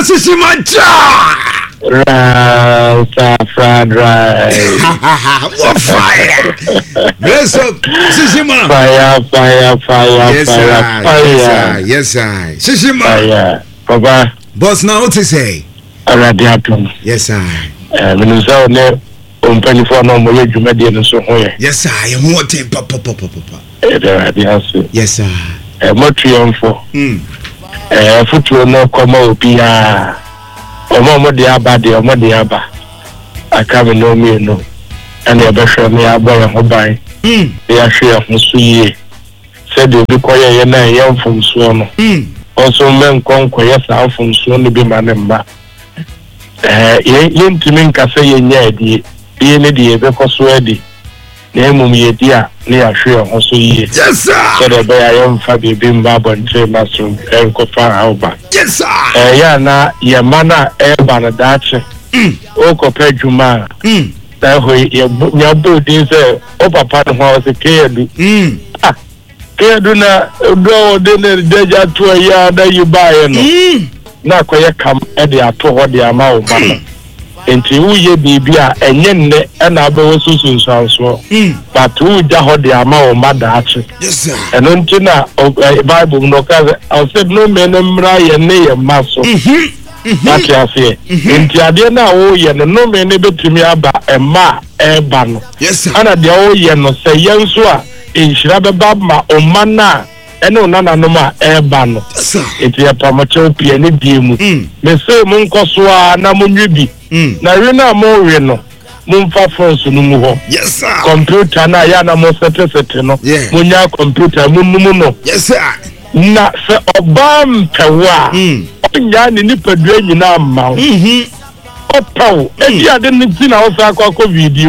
Sisimacha. Fried rice. What fire? Bless up, Sisima. Fire. Yes, sir. Sisima. Fire. Papa. Boss, now what to say? Radiatum. Yes, sir. Minusa ne umpeni for no mo yedwuma de no so hoye. Yes, sir. You want to papa. Radiatum. Yes, sir. Mo triumfo. Futuo no koma obia. Omo de aba. Aka me no me no. Ene ebehwe me aba ho ban. Ya hwe ho so yie. Se de obi koye ye na ye mfomso no. Also men konkoye sa mfomso no bi manemba. Ye ntimi nkase ye nya adi. Ye ne de ebe koso adi. Na emum ye di a ne ya hwe ho so yie. Yes, sir. So de be ya mfa bibi mba bontre maso enko fa awba. Yes, sir. Ya na ye mana eba na dache. O ko pedjuma. Da ho ye nyabo din se o papa no ho se kedu. Kedu na do de ne deja to ya da yubaye no. Na koye kam e de ato ho de ama o ba. Enti uye bibia enye nne na abewo susunsanso. But uja ho de ama o madache. Yes, sir. Eno nti na Bible no ka I said no men mra ye ne ye maso. That you say. Enti ade na wo ye no men betumi aba ema eba no. Yes, sir. Ana de wo ye no se yenso a enhira beba ma o mana ene nana no ma eba no. Yes, sir. Enti ya pamoche opie ne die mu. Me se mu nkoso a na munwibi. Na we na mo we no. Mumfa phones no mu ho. Yes, sir. Computer na ya na mo sete no. Munya computer munum no. Yes, sir. Na se obam pewa. Onya ni nipadua nyina ma. Opaw. Edi ade ni ti na wo sa akọ video.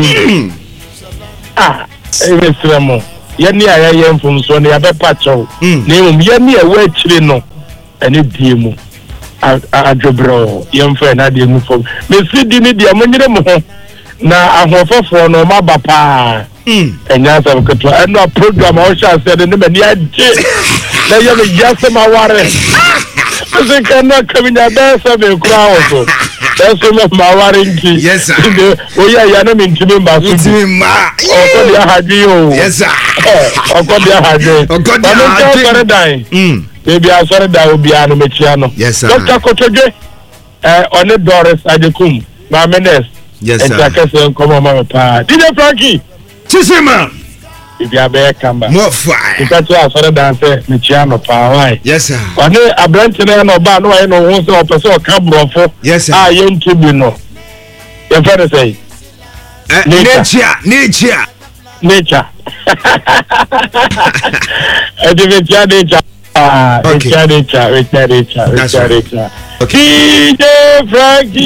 Eresremo. Ye ni aya ye mfumso ne ya be pacho. Na emum ye ni ewe akire no. Ene die mu. Adwobro ye mfa na de mu fo. Me si di ni de amonyere mu ho. Na ahofofo no maba pa. Enya sabketo eno program o sha se de ne mani age. Na ye me jase ma ware. Ose kana kaminya da sa be kura oso. Eso me ma ware nki. Yes, sir. O ya na me ntimi mba so. Ntimi ma. O ko dia haji o. Yes, sir. O ko dia haji. O ko dia haji. Baby asore da obi anu mechia no. Yes, sir. Dr. Kotodwe one Doris Adekum ma menes. Yes, sir. Entakese nkomo ma pa. DJ Frankie Chisima. Ibi abe kamba. More fire. Itachi asore da se mechia no pa why. Yes, sir. One abrante na no ba no aye no ho se opese o ka brofo. Yes, sir. Ye ntibi no. Ye fere say. Nature. Nature. Okay. DJ Frankie.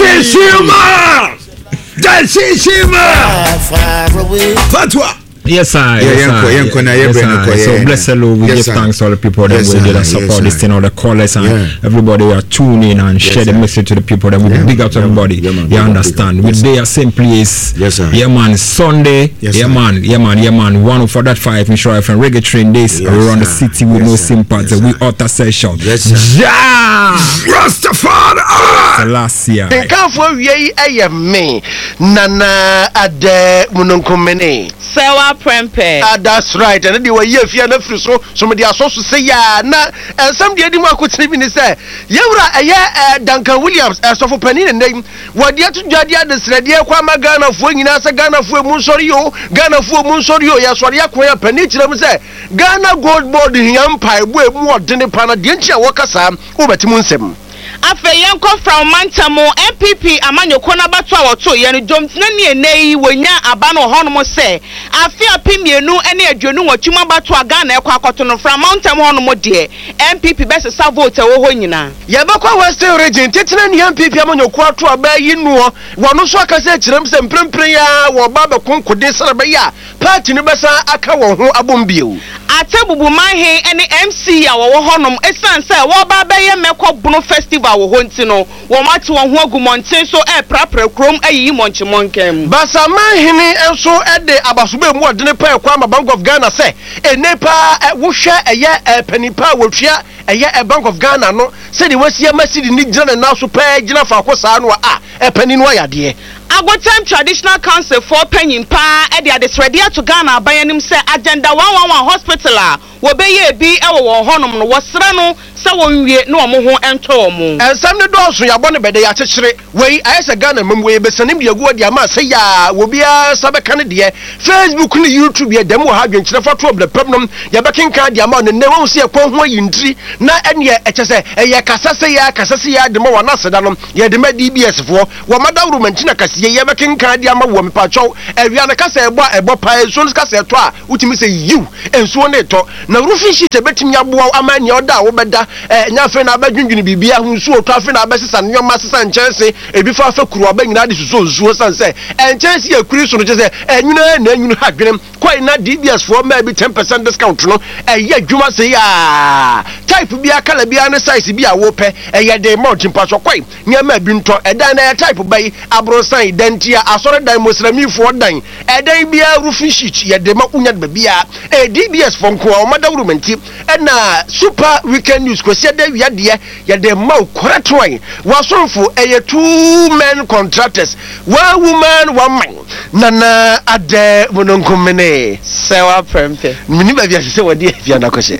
That's Shima. Fatwa. Yes, sir. So bless the Lord. We give thanks to all the people that we did support this thing, all the callers and everybody who are tuning in and share the message to the people. That we big up to everybody. You understand? We there same place. Yes, sir. Yeah, man. Sunday. Yeah, man. 104.5 in Shore FM Reggae Train days around the city with no sympathy. We utter session. Yes, sir. Yeah. Rastafari. Last year. Me Nana Ade Mununkumene. Sewa Prempe. That's right. And they were here fear na free so somebody are so to say ya na and some the edi ma ko tini ni say yewra Duncan Williams so for penny name what dia to jadia de srede kwa ma Ghana fo nyina say Ghana fo mu nsori yo Ghana fo mu nsori yo ya sori akwa penny kire mu say Ghana gold board hiam pai bu emu odene pa na de ntia wo kasa wo betimu nsem afe yenko from Mantamo MPP amanyoko na bato a woto ye no domtina ne nei wonya aba no hono se afe apimienu ene adwonu watwuma bato aga na ekwa akoto no from Mantamo hono mo de MPP best sa vote wo ho nyina ye bakwa Western region tetina ne MPP amanyoko ato aba yi nuo wono so aka se kirem se mprempren ya wo ba be konkode sere be ya party no besa aka wo ho abombiewu atebubu manhe ene MC a wo honom esan se wo ba be ye mekọ bunu festival wo hontino wo mate wo ho agumonten so prapra krom ayi monchemonkem basa manhene enso ede abasobe mu odene pa ekwa ma Bank of Ghana se enepa wo hwe eye panipa wo twia ɛyɛ Bank of Ghana no sɛ de wasia masidi ni gyina na so pɛ gyina fa ko saa no ɛpani no ayade Agotem Traditional Council for Penyimpa e de adesrede to Ghana abayanim sɛ agenda 111 hospital wobɛyɛ bi ɛwɔ hɔnom no wɔsra no sɛ wɔnwie na ɔmo ho ɛntɔ ɔmo ɛnsɛm ne dɔɔso yabɔ ne bɛde yɛakyekyere wei ayɛ sɛ Ghana mamwe bɛsanim de agu ade ama sɛ ya wobia sabɛka ne deɛ Facebook ne YouTube yɛ dɛm wɔ ha adwenkyerɛ fa to blɛpɛm nom yɛbɛkenka de ama ne ne wɔn sɛ ɛkɔ ho ayintri na ɛneɛ ɛkyɛ sɛ ɛyɛ kasase ya de ma wɔn aseda no yɛ de ma DBS foɔ wɔ madawro mantina kasiye yɛbɛkenka de ama wɔ mepatwɔw awia ne kasa ɛbɔ pa nsuo no kasa ɛtɔ a wotumi sɛ yiw nsuo ne ɛtɔ na roofing sheet ɛbɛtumi aboa ama nea ɔda a wobɛda nyafe na abadwundwuni bibia ho nsuo tɔ afe na abɛsesa nneɛma sesa nkyɛnse ebi fa afa kuru aba nyina de suso nsuo san sɛ nkyɛnse akuri so no kyɛ sɛ ɛnwuna na ɛnwunu ha dwenem kɔi na DBS foɔ ma bi 10% discount no ɛyɛ adwuma sɛ ya type bia kala bia ne size bia wo pɛ ɛyɛ de mountain pass kɔi nneɛma bi ntɔ ɛdan na type bai abrosan dentia asɔre dan mosrami foɔ dan ɛdan bia roofing sheet yɛ de ma unya de bia DBS foɔ nko a ɔmadawro manti ɛna super weekend news kwasi da wiadeɛ yɛ de ma koratoy wasonfo ɛyɛ 2 men contractors 1 woman 1 man nana ade mononkomene sewa prempe mini ba bia se wodi afia na kɔhye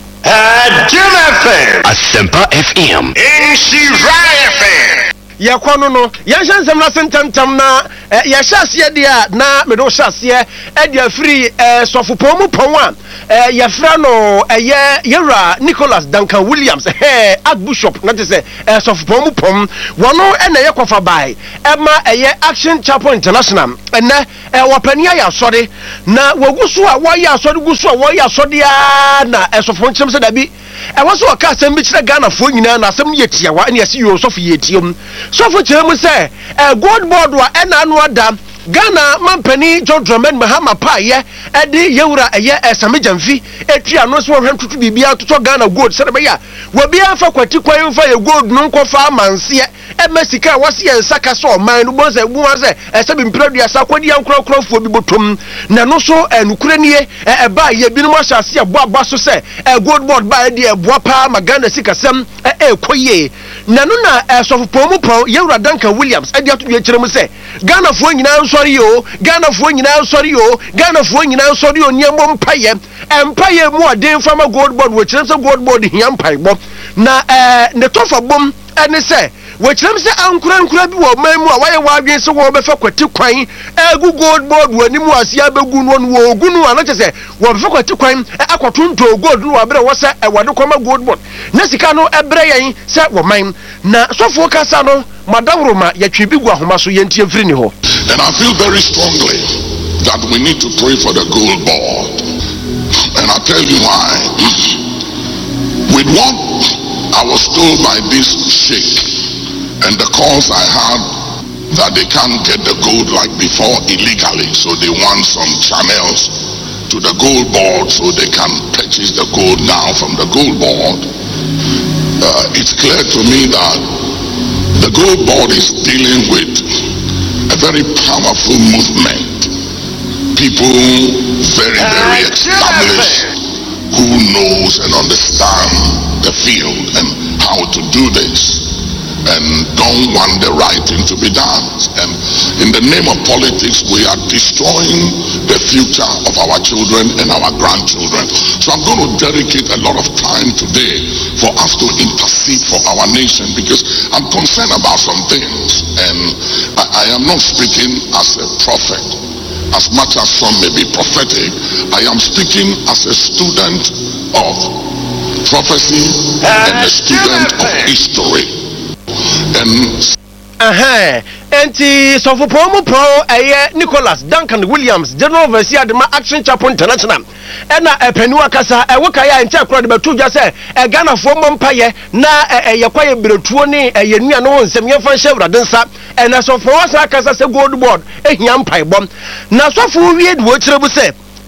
FM Asempa FM Inshira FM yɛkɔ no yɛnhyɛ nsɛm na sentantam na yɛhyɛ aseɛ deɛ a na mede wo hyɛ aseɛ ɛde afiri sɔfopɔn mu pɔn a yɛfrɛ no ɛyɛ yɛwura Nicholas Duncan Williams Archbishop na te sɛ sɔfopɔn mu pɔn wɔno ɛna ɛyɛ kɔfa bae ɛma ɛyɛ Action Chapel International ɛnɛ wɔpani ayɛ asɔre na wɔgu so a wɔyɛ asɔre gu so a wɔyɛ asɔre a na sɔfopɔn kyerɛm sɛ dabi ɛwɔ so ɔka asɛm bi kyerɛ Ghanafoɔ nyinaa na asɛm no yɛ tiawa ɛne yɛsi yɛ sɔfo yɛ tiam sɔfo kyerɛ mu sɛ gold board a ɛna ano ada Ghana mampani John Dramani Mahama paayɛ ɛde yɛwura ɛyɛ Sami Jamfi etua no so wɔhwɛ ntutu bibia totɔ Ghana gold sɛ bɛyɛ wɔbia fa kwati kwan fa yɛ gold no nkɔfa amanseɛ ɛma sika a wɔse yɛ nsa ka sɛ ɔman no bɔ sɛ buwa sɛ ɛsɛ bimpiradu asa kwadi ankorakorafoɔ bi botom na no so nukure nie ɛba yɛ binom ahyɛ ase ɛboa so sɛ gold board ba ɛde ɛboa paa ma Ghana sikasɛm ɛkɔ yie na no na sɔfopɔn mu pɔn yɛwura Duncan Williams ɛde ato dua kyerɛ mu sɛ Ghanafoɔ nyinaa nsɔre yo Ghanafoɔ nyinaa nsɔre yo Ghanafoɔ nyinaa nsɔre yo niɛmɔ mpayɛ mu aden fama gold board wɔ kyerɛ sɛ gold board hia mpaebɔ na ne tɔfa bom ɛne sɛ wɔkyerɛm sɛ ankura bi wɔ man mu a wɔyɛ wadwen sɛ wɔbɛfa kwati kwan egu gold board wɔ anim asia bɛgu no wɔ ogu no ana kyɛ sɛ wɔbɛfa kwati kwan akɔtonto gold no wɔabrɛ wɔ sɛ ɛwɔde kɔma gold board na sika no ɛbrɛ yɛn sɛ wɔ man na sɔfoɔ kasa no madawro ma yɛtwe bi gu ahoma so yɛntie mfiri ni hɔ. And I feel very strongly that we need to pray for the gold board, and I'll tell you why. With what I was told by this sheikh and the calls I had that they can't get the gold like before illegally, so they want some channels to the gold board so they can purchase the gold now from the gold board. It's clear to me that the gold board is dealing with a very powerful movement. People very established who knows and understand the field and how to do this, and don't want the right thing to be done. And in the name of politics, we are destroying the future of our children and our grandchildren. So I'm going to dedicate a lot of time today for us to intercede for our nation, because I'm concerned about some things, and I am not speaking as a prophet. As much as some may be prophetic, I am speaking as a student of prophecy and a student of history. Enti sɔfopɔn mu pɔn ɛyɛ Nicholas Duncan Williams General Overseer de ma Action Chapel International ɛna ɛpɛniwa kasa ɛwɔ kaya nkyɛn kora de bɛtu dwa sɛ Ghanafoɔ mmɔ mpayɛ na ɛyɛkwa yɛ beretuo ne ɛyɛ nua no nsɛm yɛmfa nhyɛ Awurade nsa ɛna sɔfopɔn wasa kasa sɛ gold board ehia mpaebɔ na sɔfo wie de wɔkyerɛ bu sɛ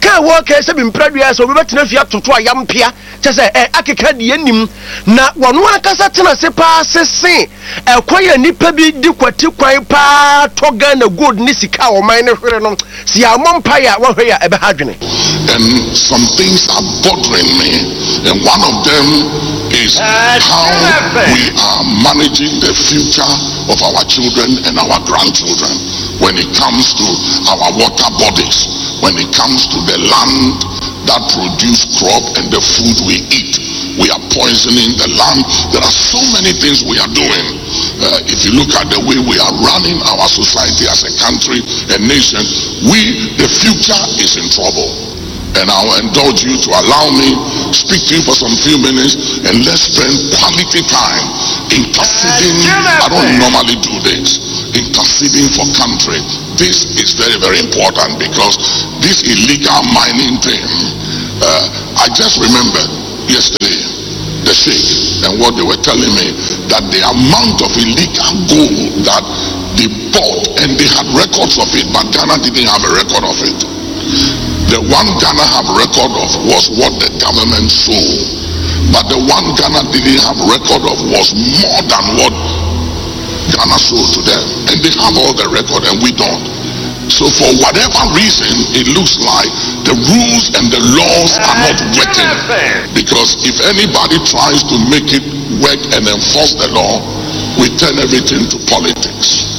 ka wo ka se bi mpradua so obetena fia toto ayampia che se akeka de anim na wono akasa tena se pa sese ekoya nipa bi di kwati kwan pa toga na gold ni sika o man ne hwere no si amompa ya wo hwe ya ebe hadwene. And some things are bothering me, and one of them is how we are managing the future of our children and our grandchildren when it comes to our water bodies, when it comes to the land that produce crop and the food we eat. We are poisoning the land. There are so many things we are doing. If you look at the way we are running our society as a country, a nation, the future is in trouble. And I'll indulge you to allow me speak to you for some few minutes, and let's spend quality time interceding. I don't normally do this. Interceding for country. This is very, very important, because this illegal mining thing, I just remembered yesterday the sheikh and what they were telling me, that the amount of illegal gold that they bought, and they had records of it, but Ghana didn't have a record of it. The one Ghana have record of was what the government sold, but the one Ghana didn't have record of was more than what Ghana sold to them, and they have all the record and we don't. So for whatever reason, it looks like the rules and the laws are not working, because if anybody tries to make it work and enforce the law, we turn everything to politics.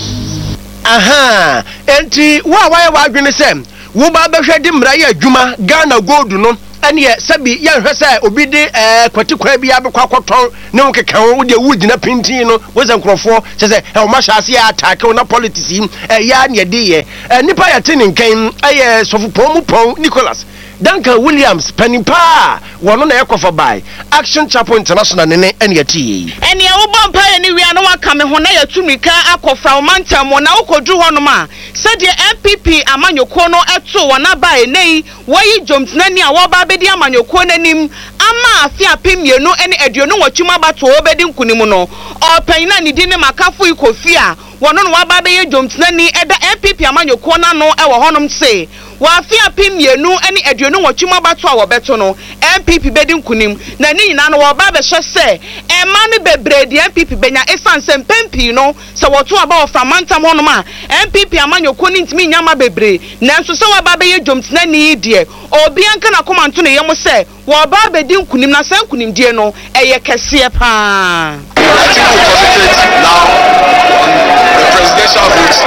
Enti wa adwene sem wo ba behwe di mra ya adwuma Ghana gold no ene ye sabi ya hwe se obi de kwatikwa bi abekwa koton ne wo keka wo de wugina pintin no wo ze nkrofo se se e wo ma hwase ya attack wo na politics ya ne de ye nipa ya tini nkan aye sofopon mu pon Nicholas Duncan Williams Penimpa wono na ekofa by Action Chapel International ne ene yati ene ya wo bompa ya ni wia no waka me ho na ya tumika akofra o mantam na wo kodru hono ma said MPP amanyoko no eto wona by nei woyi jomtnani a wo ba bedi amanyoko nanim ama afia pemienu ene aduonu watwuma bato obedi nkunimu no opanyina ni di ne makafo ikofi a wono no wa ba be ye jomtnani eda MPP amanyoko na no e wo honom se wafia pemienu ene aduonu watwuma bato a wo beto no MPP bedi nkunim na ni nyina no wo ba be hye se ema ne bebre di MPP benya esanse mpempi no se woto aba ofra mantam honom a MPP amanyoko ni ntimi nyama bebre nanso se wa ba be ye jomtnani die obi anka na komanto ne yemo se wo ba bedi nkunim na san kunim die no eye kese pa. I think we concentrate now on the presidential votes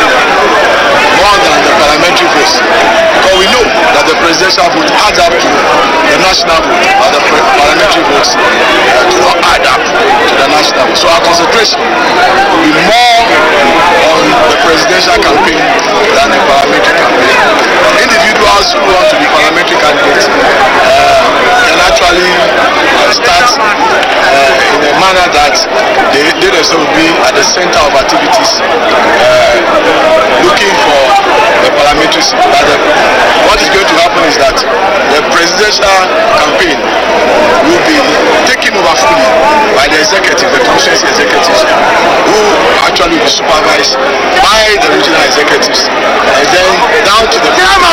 more than the parliamentary votes, because we know that the presidential vote adds up to the national vote, or the parliamentary votes do not add up to the national vote. So our concentration will be more on the presidential campaign than the parliamentary campaign. Individuals who want to be parliamentary candidates can actually start in a manner that they themselves will be at the center of activities looking for the parliamentary seat. What is going to happen is that the presidential campaign will be taken over fully by the executive, the constituency executives, who actually will be supervised by the regional executives, and then down to the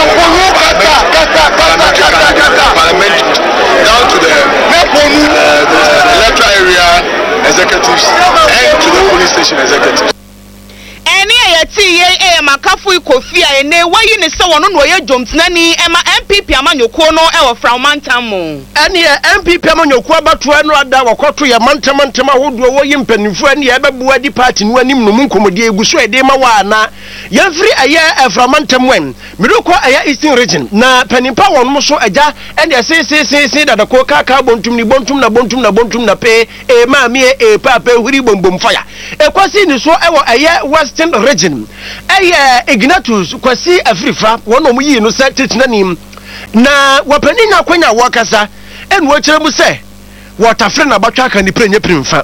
parliament, down to the electoral area executives and to the police station executives. Eni ayati ye makafu ikofi a ene wayi ne se wono no ye jomtnani ema MPP amanyoko no e wo fra mantam mu ene MPP amanyoko abato no ada wakoto ye mantam ahodo wo yi mpanifo ene ye bebu adi party no anim no munkomodi eguso e de ma wa na yefri aye fra mantam wen miroko aye Eastern region na panipa wonmo so agya ene se dada ko kaka bontum na pe e ma mi e papa huri bombom fire e kwasi ni so e wo aye Western region Ignatius kwasi Afrifa wono mu yi no se tetenanim na wapani na kwanya wakasa enu akire mu se watafre na batwa ka ni prenye primfa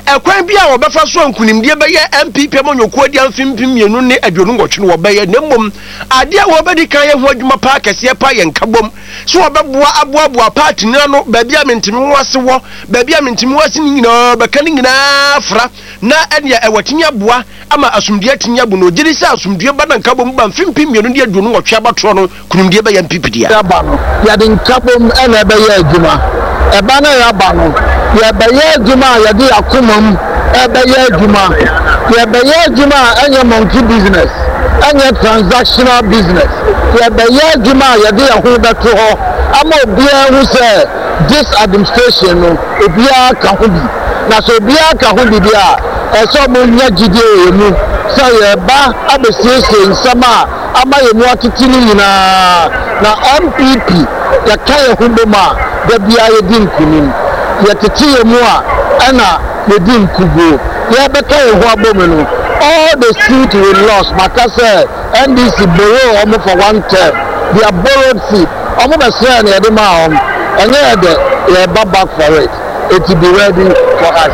ekwan bi a obefa so nkunimdie be ye MPP amonyoko adi amfimfim mienu ne aduonu ngotwe no be ye nemmom ade a wobedi kan ye ho adwuma pa kese pa ye nkabom so obeboa aboaboa party na no ba bia mentimi wase wo ba bia mentimi wase ni nyina be kan nyina fra na ene ewatimi aboa ama asumdie tinya bu no giri se asumdie ba na nkabom ba mfimfim mienu ne aduonu ngotwe abatro no kunimdie be ye MPP dia ya de nkabom ene be ye adwuma eba na ya ba no ya be ye adwuma ya de akomam ebe ye adwuma ya be ye adwuma enye monkey business enye transactional business ya be ye adwuma ya de ho beto ho ama obia hu se this administration no obia ka ho bi na so obia ka ho bi dia eso mo nya gide emu so ye ba abesiesie nsama ama ye mu atitiri nyina na MPP ya kai ho boma da bia ye din kunim ya titiye mu a ana ye din kugo ya beka ye ho abomenu all the seat we lost makase NDC borrow omo for one term they are borrowed seat omo be say na ye de ma om enye de ye back for it will be ready for us.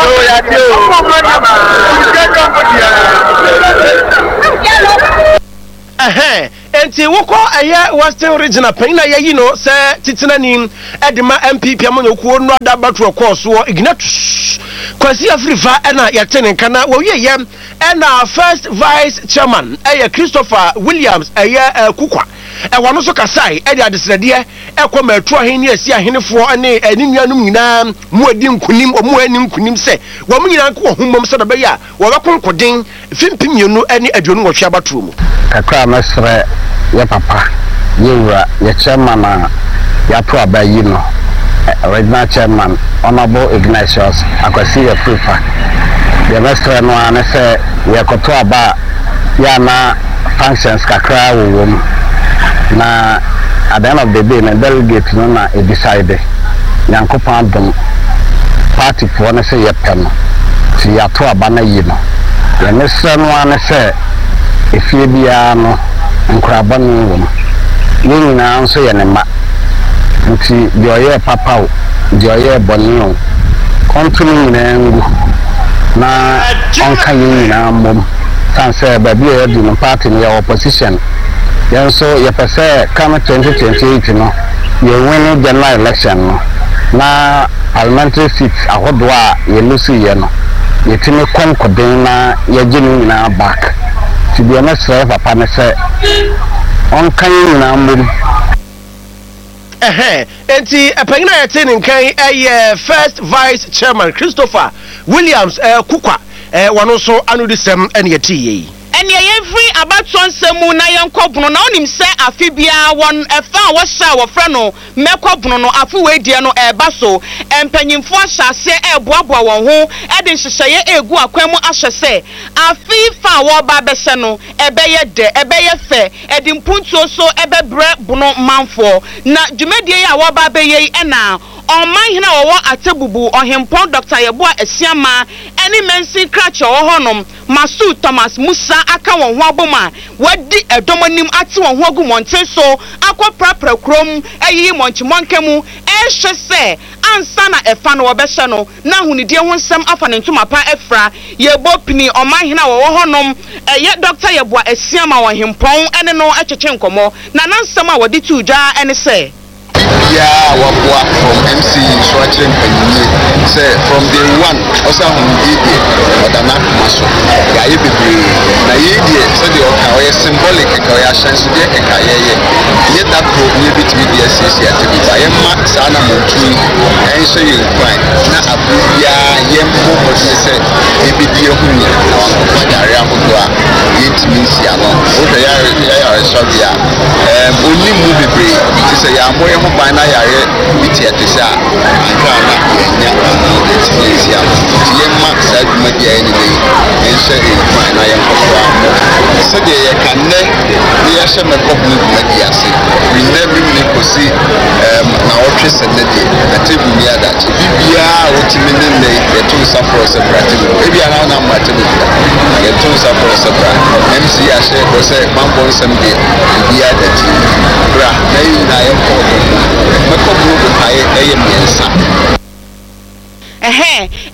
Enti woko eye Western Regional Pena ye no se titina nim edema MPP amonyokuo no adabatro course wo Ignatius Kwasi Afrifa na yatene kana wo ye na first vice chairman Christopher Williams Kukwa wano so kasai de adesrede ekoma atu aheni asi ahenefo ne animuanum nyina mu adi nkunim omu ani nkunim se wo mu nyina nko hommom se da be ya wo bekonkoden fimpimienu ne aduonu wo hwa batro mu kakra mesre ye papa yewura ye chairman ya to abayi no original chairman honorable Ignatius Akwasi Afrifa the mesre no ane se ye koto aba ya na functions kakra wo na at the end of the day na delegate no na e decide Nyankopon dom party for na say yepem ti ya to aba na yi no ye mesre no ane se efie bia no nkraba no wo nyina nso ye ne ma nti de oye papa o de oye boni o kontinu nyina ngu na onka nyina mom sanse ba bia di no party no ya opposition yenso ye pese kama 2028 no ye win general election no na parliamentary seats ahodo a ye lusi ye no ye timi konkoden na ye gini nyina back ti bi na sere papa ne se on kan nyina mbom enti apagina yatene nkan first vice chairman Christopher Williams Kukwa wano so anudisem ene yetiye ene yefri abaton semu na yenkobunu na onim se afibia won efa wo sha wo fra no mekobunu no afi wedie no eba so empanyimfo ahyase eboaboa won ho ede hyehyeye egu akwamu ahyese afi fa wo ba behye no ebeye de ebeye fe ede mpuntuo so ebebre bunu manfo na dwumadie ya wo ba beye ena ọman hina wo atebubu ohempon Dr. Yeboa Esiama eni mensi krache wo honom Masu Thomas Musa aka won ho aboma wadi edomonim ate won ho agumonten so akwa prapra krom eyi monchimonkamu ehwe se ansa na efa no obehye no na hunidie ho nsem afa ne ntoma pa efra Yebo pini ọman hina wo honom eye Dr. Yeboa Esiama wo hempon ene no echeche nkomo na nansem a wadi tuja ene se yeah, wabwa from MC Swatching and say from day one, also on Didi, or the Nak Maso, Gaibi, Naidi, so the Okawa symbolic Kayashan, so the Kaya, yet that group near between the SCC at the Bayama, Sana Motu, and so you find not a Buya, Yempo, what they said, maybe the Ohunia, our Area, Yet means Yano, okay, I sorry, only movie break, to say, I'm more by na yare biti atisa anka na yenya etisia yemma sa dwuma dia ni ni ense e by na yen kokwa se de ye kanne ni ya hye mekobu dwuma dia se we never ni kosi na otwe se ne de atebu mi ada che bibia otimi ne ne ye to support separate bibia na na mate ne ye to support separate MC ya hye ko se mambo nsem de bibia da ti bra na yi na yen kokwa meko buru kai eye miensa ene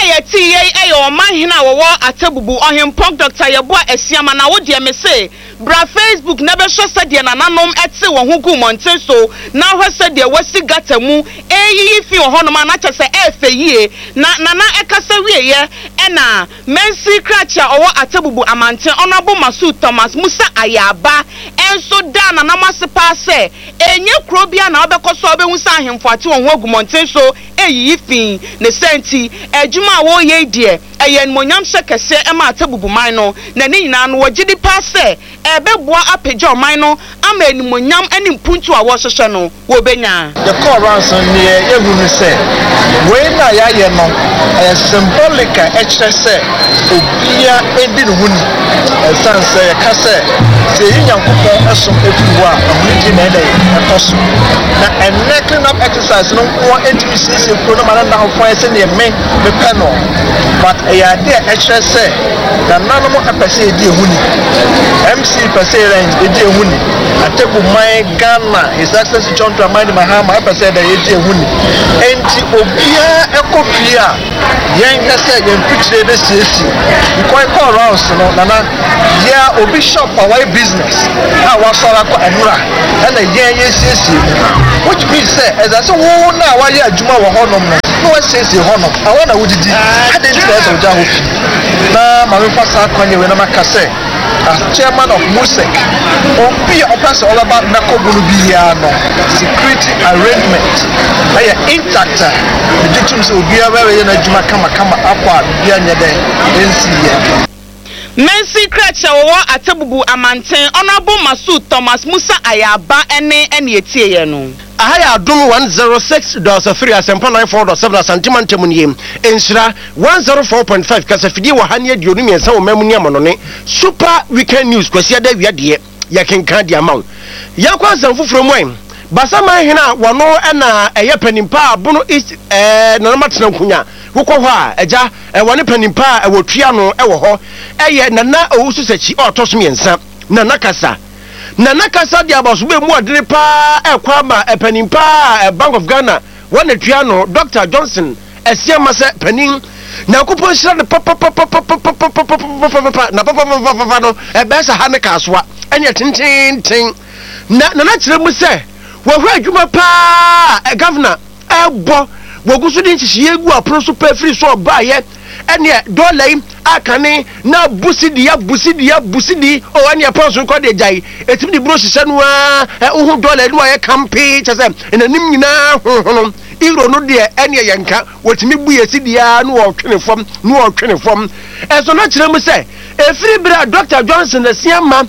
yɛti yɛ ɛyɛ ɔman hena wɔwɔ Atebubu ɔhempɔn Dr. Yeboa Esiama na wo deɛ me se bra Facebook na bɛhwɛ sɛ deɛ nananom ɛte wɔn ho gu mɔnten so na hwɛ sɛ deɛ wasi gata mu eyiyi fi hɔ nom na kyɛ sɛ ɛfɛ yie na nana ɛkasa wieyɛ ɛna Mensi Krachia ɔwɔ Atebubu amanten Honorable Masu Thomas Musa Ayaba enso da nanam ase pa sɛ enye kuro bia na ɔbɛkɔ so ɔbɛhu sɛ ahemfo ate wɔn ho gu mɔnten so eyiyi fi ne senti adwuma a wɔyɛ die ɛyɛ nmonyam hyɛ kɛse ɛma Atebubu man no na ne nyinaa no wɔgye di pa sɛ ɛbɛboa apagya ɔman no ama nmonyam ani mpuntu a wɔhyehyɛ no wɔbɛnya the call ransom near ehunu sɛ wei na yɛayɛ no ɛyɛ symbolic a ɛkyerɛ sɛ obia edi ne ho ni ɛsan sɛ yɛka sɛ sɛ yi nyankopɔn ɛsom efi hɔ a ahonidi na ɛda ɛtɔ so na ɛnɛ clean up exercise no nko ɛtumi siesie kuro no ma no nahofo ayɛ sɛ neɛ mepɛ no but ɛyɛ ade a ɛkyerɛ sɛ nananom ɛpɛ sɛ ɛdi ehu ni MC pɛ sɛ ɛdi ehu ni Atebubu man Ghana His Excellency John Dramani Mahama ɛpɛ sɛ ɛda ɛdi ehu ni enti obiara ɛkɔ fie a yɛn hwɛ sɛ yɛn mpitire bɛsiesie nkɔɛ kɔɔ rounds no nana yɛ obi shop a wɔyɛ business a wasɔre akɔ ɛnura ɛna yɛn yɛsiesie which means sɛ ɛsɛ sɛ wo na wɔyɛ adwuma wɔ hɔnom no na wɔasiesie hɔnom awɔ na wodidi ade nti na ɛsɛ wogya hɔ fi na ma mefa saa kwanya wei na maka sɛ as chairman of MUSEC obi a ɔpɛ sɛ ɔbɛba mɛkɔbu no biara no security arrangement ɛyɛ intact a megye tom sɛ obiara bɛyɛ no adwuma kamakama akɔ a biribiara nyɛ dɛn ɛnsi yɛ Mensi Krachia wɔwɔ Atebubu amanten Honorable Masu Thomas Musa Ayaba ɛne etie yɛ no Ahaya Adum 106.3 Asempa 94.7 Asantima Ntemuniem Ensira 104.5 Kasafidi wɔ ha ne aduonu miɛnsa wɔ mamu ne amonone Super Weekend News kwasi ada wiade yɛ kenkan di amaw yakɔ asam foforo mu basama hena wɔno ɛna ɛyɛ panimpa abono east nanama tena nkunya wokɔ hɔ a agya wɔne panimpa ɛwɔ tua no ɛwɔ hɔ ɛyɛ nana owusu sachi ɔtɔ so miɛnsa nana kasa de abaso be mu adere pa ɛkwa ma panimpa Bank of Ghana wɔne tua no Dr. Johnson Esiama sɛ panin na kupon hyira de papa na papa no ɛbɛsa ha ne kasoa ɛnyɛ tenten na kyerɛ mu sɛ wɔhwɛ adwuma pa governor ɛbɔ wɔgusu de nhyehyɛ gu apro so pa free so ɔbaayɛ ɛne dollar yi akane na busidi o ɛne pounds ko de gyae etimi de bro hyehyɛ no a ohu dollar no ayɛ campaign kyɛ sɛ enanim nyinaa hono euro no de ɛne yɛnka wɔtimi bu yɛsidia no wɔtwene fam ɛso na kyerɛ mu sɛ efiri bra Dr. Johnson Esiama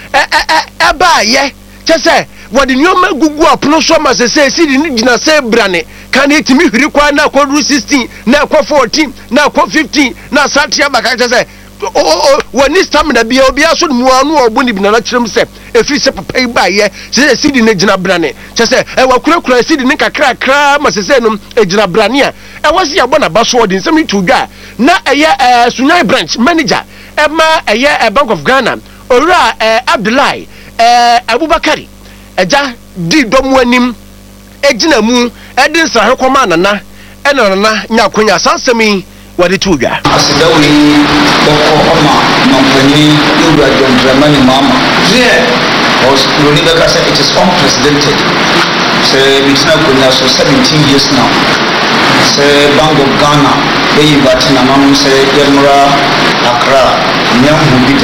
ɛbaayɛ kyɛ sɛ wɔde nyoma gugu apono so ma sɛ sidi ni gina sɛ brane kan etimi hwiri kwa na akɔ 16 na akɔ 14 na akɔ 15 na satia baka kyɛ sɛ wɔni stamina bia obi aso mu anu obu ni bina na kyerɛm sɛ efiri sɛ papa yi ba yɛ sɛ sidi ne gina brane kyɛ sɛ ɛwɔ sidi ne kakra ma sɛ no gina brane a ɛwɔ si abɔ na baso ɔde nsɛm yi to dwa na ɛyɛ Sunyai branch manager ɛma ɛyɛ Bank of Ghana owura Abdullahi Abubakari eja di domu anim ejina mu edin sahe koma nana nana nya konya sansemi wade tuwa asidawi boko oma mampani Yura John Dramani Mahama was Loni Beka said it is unprecedented say bitina konya so 17 years now say Bank of Ghana they batina namu say Yemura Accra nyamubida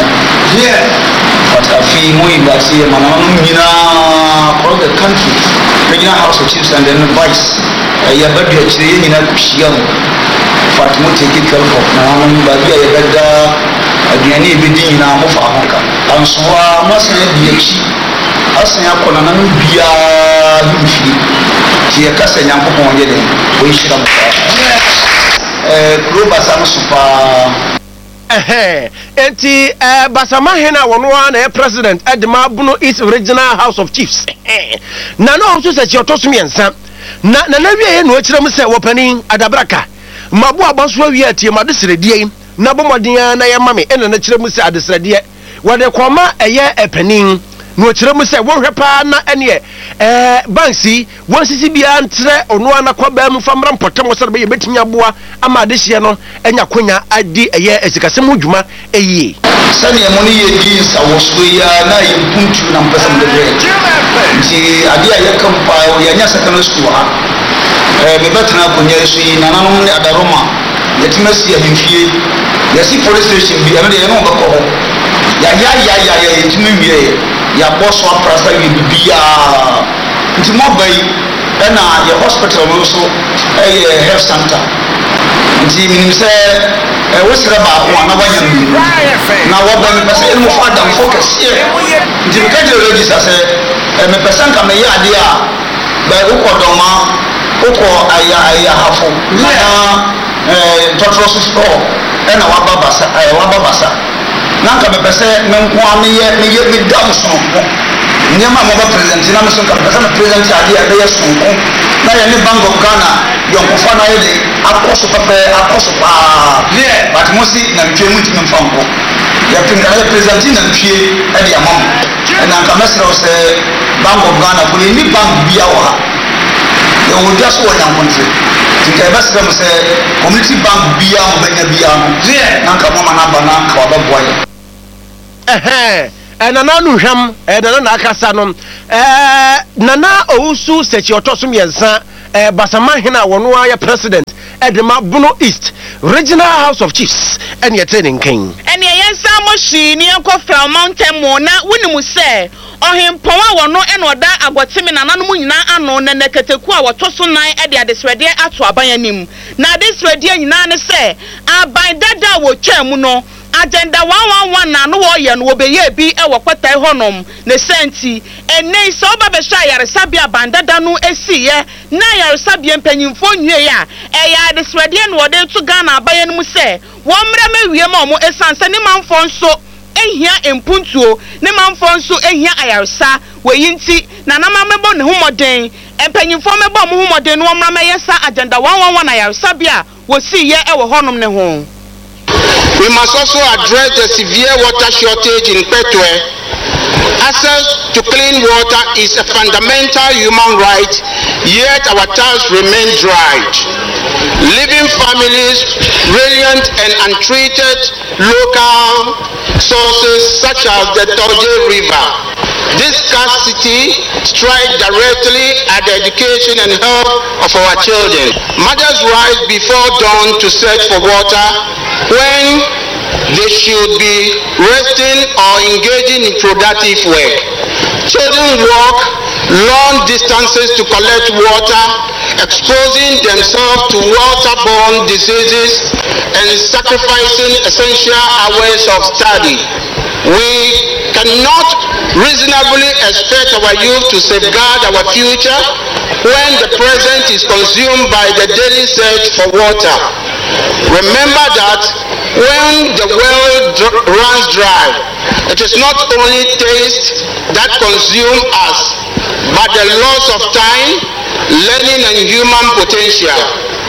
but afi mo ibati manam nyina across the country regional house of chiefs and then vice ya badu achire nyina kushia mo but mo take care of manam ba bia ya bada aduane ebedi nyina mo fa honka ansoa masan bi achi asan akona na no bia yimfi ti ya kasa nyankopon ye den o yishira mo global sam super enti basama hena wono na president Edma Buno East Regional House of Chiefs na no so se chiotoso miensa na wie no akirem se wopani adabraka mabu abaso awie atie madesredie na bomodin na ye mame ena na kirem se adesredie wode koma eye epanin no kyerɛ mu sɛ wɔhwɛ paa na ɛne banks yi wɔnsisi bia ntrɛ ɔno ana kwaba mu famra mpɔtam sɛ bɛyɛ betumi aboa ama adehye no anya konya adi ɛyɛ esikasɛm ho dwuma ɛyie sɛnea mo ne yɛ di nsawoso yi a na yɛ mpuntu na mpɛsɛm de brɛ nti ade a yɛka mpa yɛanya secondary school ha mebɛtena akonnwa so yi nananom ne adaroma yɛtumi asi ahemfie yɛsi police station bi ɛno deɛ yɛne wɔbɛkɔ hɔ yɛayayayaya yɛtumi wie yɛabɔ so aprasa wie bibiaa nti mɔba yi ɛna yɛ hospital no nso ɛyɛ health center nti menim sɛ wosrɛ baako a na woanya no na wɔba mepɛ sɛ ɛne mofo adamfo kɛseɛ nti meka gyerɛ regista sɛ mepɛ sɛ nka meyɛ adeɛ a wokɔ dɔma wokɔ ayahafo na tɔtɔrɔ so store ɛna waba basa na nka mepɛ sɛ menko a meda mo sononko nneɛma a mɔba president na me so nka mepɛ sɛ me president adeɛ a ɛbɛyɛ sonko na yɛne bank of ghana yɔnkofa no ayɛ de akɔ so paa but mo si nantwie mu ntimi mfa nkɔ yɛpɛnkayɛ president nantwie ɛde ama mo ɛna nka mɛserɛ wo sɛ bank of ghana fo ne ni bank bia wɔ ha yɛwɔ dwa so wɔ nyankonte nka yɛbɛserɛ mo sɛ community bank bia mo bɛnya bia no na nka mɔma no aba na nka wabɛboa yɛ nana no hwam nana na akasa no nana owusu sechi otoso miensa basama hena wono ayɛ president edema Bono East Regional House of Chiefs ene yɛtene nkan ene yensa mo hwi ne yakɔfra mountain mo na wonimu sɛ ɔhempɔn a wɔno ene ɔda agɔtemi nana no mu nyina ano na neketeku a wɔtoso nan ede adesrede ato aban anim na adesrede nyina ne sɛ aban dada wo twa mu no agenda 111 na no wo ye no obeye bi e wo kwatai honom ne senti ene so ba be sha yaresabia bandada no esiye na yaresabia mpanyimfo nwie ya e ya desrede no wo de to Ghana abaye no mu se wo mra mawie ma omo esanse ne manfo nso ehia empuntuo ne manfo nso ehia ayaresa weyinti na na mamebo ne homoden mpanyimfo mebo mo homoden no mra mayesa agenda 111 na yaresabia wo siye e wo honom ne ho. We must also address the severe water shortage in Petue. Access to clean water is a fundamental human right, yet our taps remain dried, leaving families reliant and untreated local sources such as the Toje River. This scarcity strikes directly at the education and health of our children. Mothers rise before dawn to search for water when they should be resting or engaging in productive work. Children walk long distances to collect water, exposing themselves to waterborne diseases and sacrificing essential hours of study. We cannot reasonably expect our youth to safeguard our future when the present is consumed by the daily search for water. Remember that when the well runs dry, it is not only taste that consumes us, but the loss of time, learning and human potential.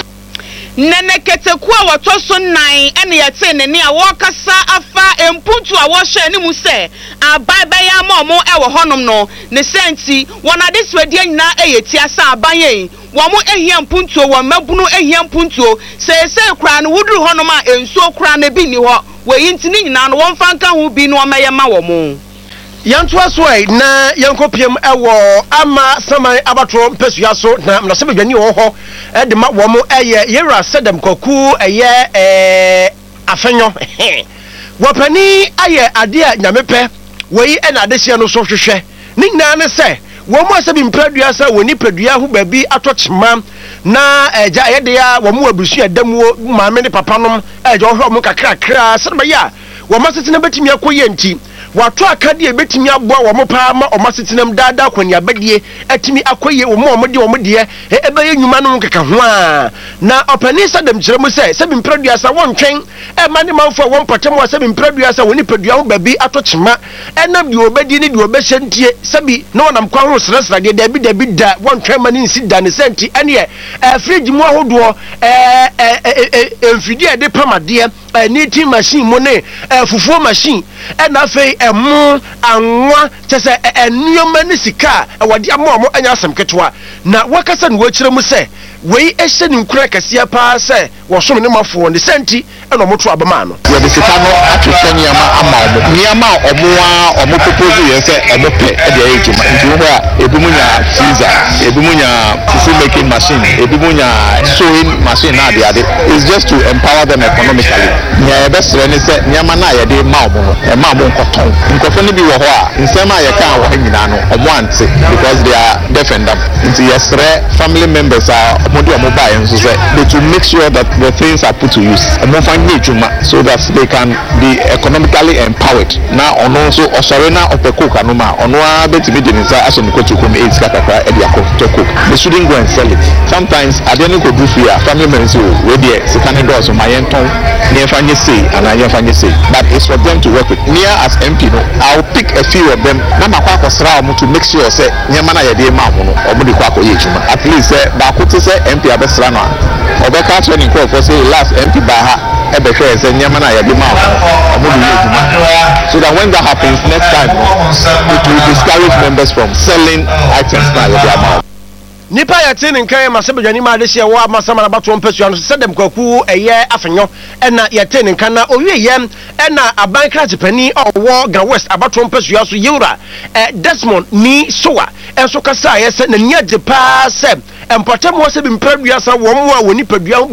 Neneketeku a watoso nan ene yete ne a wakasa afa empuntu a wo hye ne mu se ababa ya ma omo e wo honom no ne senti wona de swedi nyina eyeti asa abaye wo mo ehia mpuntu wo mabunu ehia mpuntu se kura no wuduru honom a ensuo kura na bi ni ho we ntini nyina no won fanka ho bi no meye ma wo mo yantoa so na yankopiem ewo ama saman abatro mpesua so na mna sebe dwani wo ho de ma wo mo eye yera sedem koku eye afenyo wo pani aye ade a nyamepe wei na adehye no so hwehwe ni nyina ne se wo mo asabi mpradua sa woni padua ho babi atochema na eja yede ya wo mo abusu adamuo maame ne papa nom eja ho mo kakra se ba ya wo masetena betimi akoye nti wato akade betimi aboa wo mo pa ma o masetenam dada kwani abadie atimi akoye wo mo de wo de ebeye nyuma no kaka ho a na opani sadam kyerɛ mu sɛ bi mpradua sa wontwen ma ne manfo wo mpatam wa bi mpradua sa woni padua ho babi atochema enam de obedi ne de obehyentie bi na wonam kwa ho srasra de dabi da wontwen ma ne nsi da ne senti ene fridge mu ahodoɔ mfidie de pamade knitting machine mo ne fufuo machine na afei emo anwa kyese ennioma ne sika wode ama mo anya asem ketwa na wakasa ne wachire mu se wei ehye ne nkura kase pa se wo som ne mafo ne senti na omoto abama no we de sika no atwetwe niama ama omo niama omo propose ye se omo pe e de ayetuma nti wo a ebumunya freezer ebumunya fufu making machine ebumunya sewing machine na ade is just to empower them economically nya be sere ne se niama na ye de ma omo no e ma omo nkoton nkofo ne bi wo ho a nsema ye kan wo nyina no omo ante because they are deaf and dumb nti yesre family members are omo buy and so to make sure that the things are put to use so that they can be economically empowered. Now on also Osarena Opeco Kanuma on one bit as on cook. They shouldn't go and sell it. Sometimes I didn't go do fear family members where the second doors on my end near Fanya say and I Fanya say. But it's for them to work with. Near as MP, I'll pick a few of them to make sure say Yamana Yadema or at least Bakuti say MP Abesrana Obeka training call for say last MP Baha Ebeke say Nyamana Yadima so that when that happens next time it will discourage members from selling items now. Nipa ya tini nkan masebe dwani ma de hye wa masama na bato mpesua no sedem kwaku eye afenyo na ya tini nkan na owie ye na aban kraje pani owo Ga West abato mpesua so yewra Desmond ni soa enso kasa ye se na nia de pa se empatam wo se bi mpadua sa wo mo a woni padua